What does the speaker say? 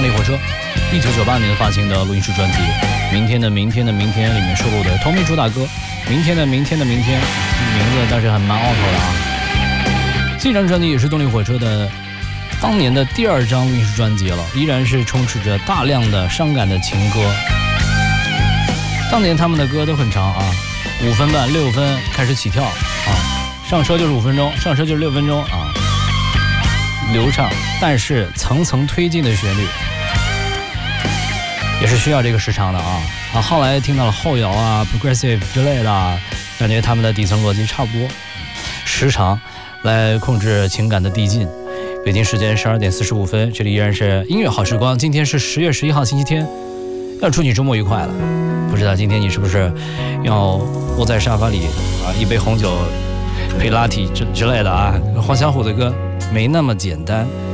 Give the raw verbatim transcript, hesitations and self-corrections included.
动力火车，一九九八年发行的录音室专辑《明天的明天的明天》里面收录的同名主打歌《明天的明天的明天》，名字倒是很蛮拗头的啊。这张专辑也是动力火车的当年的第二张录音室专辑了，依然是充斥着大量的伤感的情歌。当年他们的歌都很长啊，五分半、六分开始起跳啊，上车就是五分钟，上车就是六分钟啊，流畅但是层层推进的旋律，也是需要这个时长的啊啊！后来听到了后摇啊、progressive 之类的啊，感觉他们的底层逻辑差不多，时长来控制情感的递进。北京时间十二点四十五分，这里依然是音乐好时光。今天是十月十一号星期天，要祝你周末愉快了。不知道今天你是不是要窝在沙发里啊，一杯红酒配拉提之之类的啊？黄小琥的歌没那么简单。